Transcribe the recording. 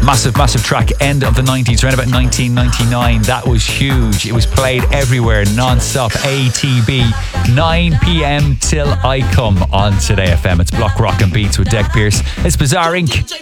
Massive track, end of the 90s, around about 1999. That was huge. It was played everywhere, non-stop. ATB, 9 p.m. till I come on Today FM. It's Block Rock and Beats with Deck Pierce. It's Bizarre Inc.